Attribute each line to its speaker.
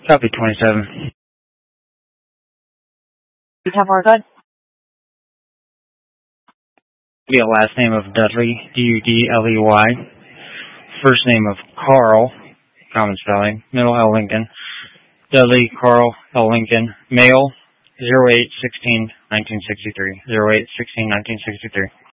Speaker 1: Copy 27.
Speaker 2: You have our good?
Speaker 1: Yeah, last name of Dudley, D-U-D-L-E-Y. First name of Carl, common spelling, middle L. Lincoln. Dudley Carl L. Lincoln, male, 08-16-1963. 08-16-1963.